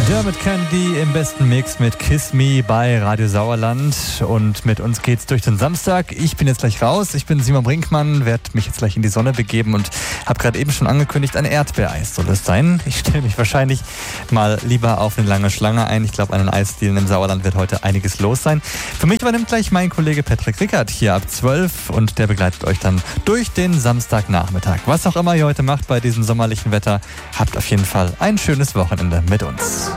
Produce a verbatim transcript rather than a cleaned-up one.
Dermot Kennedy im besten Mix mit Kiss Me bei Radio Sauerland. Und mit uns geht's durch den Samstag. Ich bin jetzt gleich raus. Ich bin Simon Brinkmann, werde mich jetzt gleich in die Sonne begeben und habe gerade eben schon angekündigt, ein Erdbeereis soll es sein. Ich stelle mich wahrscheinlich mal lieber auf eine lange Schlange ein. Ich glaube, an den Eisdielen im Sauerland wird heute einiges los sein. Für mich übernimmt gleich mein Kollege Patrick Rickert hier ab zwölf und der begleitet euch dann durch den Samstagnachmittag. Was auch immer ihr heute macht bei diesem sommerlichen Wetter, habt auf jeden Fall ein schönes Wochenende mit uns.